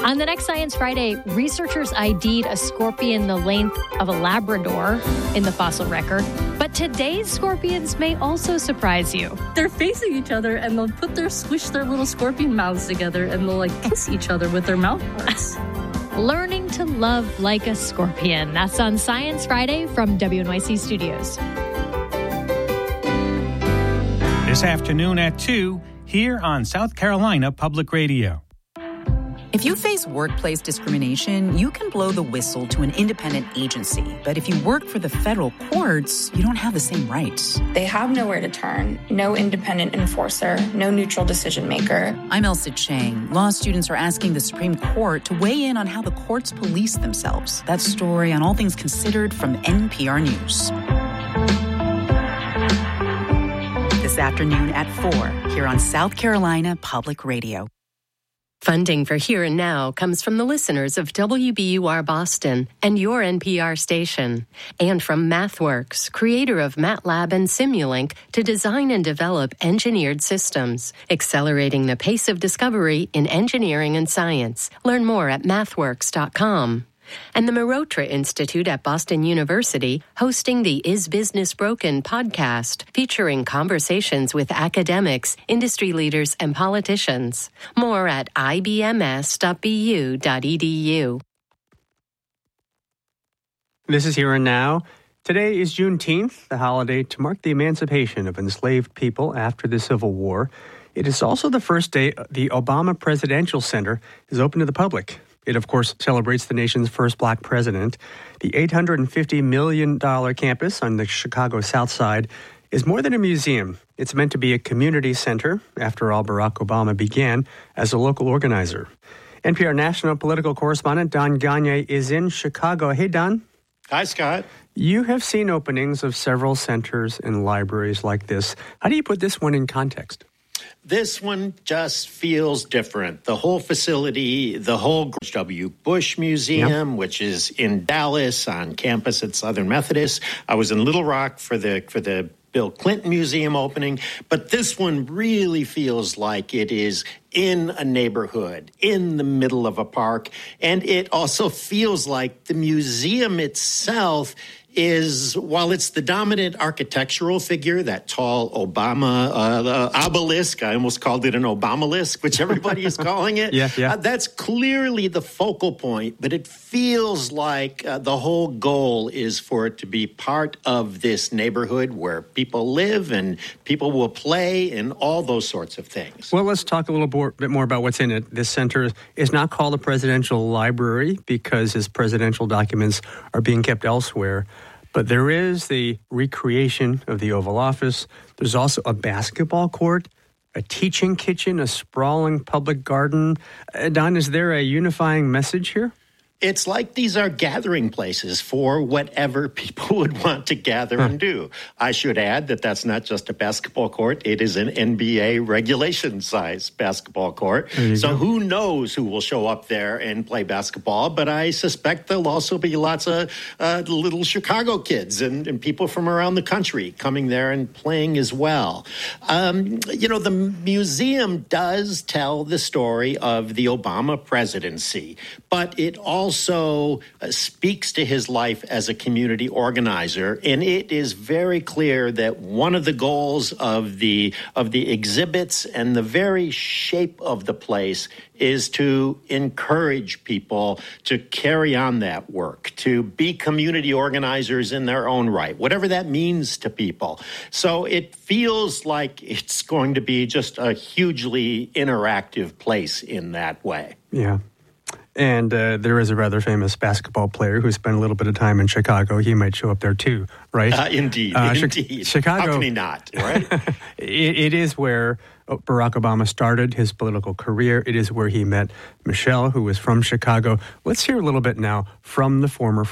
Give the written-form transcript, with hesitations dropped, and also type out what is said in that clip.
On the next Science Friday, researchers ID'd a scorpion the length of a Labrador in the fossil record. But today's scorpions may also surprise you. They're facing each other and they'll squish their little scorpion mouths together and they'll kiss each other with their mouth parts. Learning to love like a scorpion. That's on Science Friday from WNYC Studios. This afternoon at 2, here on South Carolina Public Radio. If you face workplace discrimination, you can blow the whistle to an independent agency. But if you work for the federal courts, you don't have the same rights. They have nowhere to turn, no independent enforcer, no neutral decision maker. I'm Elsa Chang. Law students are asking the Supreme Court to weigh in on how the courts police themselves. That story on All Things Considered from NPR News. This afternoon at 4, here on South Carolina Public Radio. Funding for Here and Now comes from the listeners of WBUR Boston and your NPR station, and from MathWorks, creator of MATLAB and Simulink, to design and develop engineered systems, accelerating the pace of discovery in engineering and science. Learn more at mathworks.com. And the Marotra Institute at Boston University hosting the Is Business Broken podcast, featuring conversations with academics, industry leaders, and politicians. More at ibms.bu.edu. This is Here and Now. Today is Juneteenth, the holiday to mark the emancipation of enslaved people after the Civil War. It is also the first day the Obama Presidential Center is open to the public. It, of course, celebrates the nation's first black president. The $850 million campus on the Chicago South Side is more than a museum. It's meant to be a community center. After all, Barack Obama began as a local organizer. NPR national political correspondent Don Gagne is in Chicago. Hey, Don. Hi, Scott. You have seen openings of several centers and libraries like this. How do you put this one in context? This one just feels different. The whole facility, the whole George W. Bush Museum, which is in Dallas on campus at Southern Methodist. I was in Little Rock for the Bill Clinton Museum opening, but this one really feels like it is in a neighborhood, in the middle of a park, and it also feels like the museum itself is, while it's the dominant architectural figure, that tall Obama obelisk, I almost called it an Obamalisk, which everybody is calling it. That's clearly the focal point, but it feels like the whole goal is for it to be part of this neighborhood where people live and people will play and all those sorts of things. Well, let's talk a little bit more about what's in it. This center is not called a presidential library because his presidential documents are being kept elsewhere. But there is the recreation of the Oval Office. There's also a basketball court, a teaching kitchen, a sprawling public garden. Don, is there a unifying message here? It's like these are gathering places for whatever people would want to gather and do. I should add that that's not just a basketball court. It is an NBA regulation-size basketball court. So who knows who will show up there and play basketball, but I suspect there'll also be lots of little Chicago kids and people from around the country coming there and playing as well. The museum does tell the story of the Obama presidency, but it also speaks to his life as a community organizer, and it is very clear that one of the goals of the exhibits and the very shape of the place is to encourage people to carry on that work, to be community organizers in their own right, whatever that means to people. So it feels like it's going to be just a hugely interactive place in that way. Yeah. And there is a rather famous basketball player who spent a little bit of time in Chicago. He might show up there too, right? Indeed. Chicago. How can he not, right? It is where Barack Obama started his political career. It is where he met Michelle, who is from Chicago. Let's hear a little bit now from the former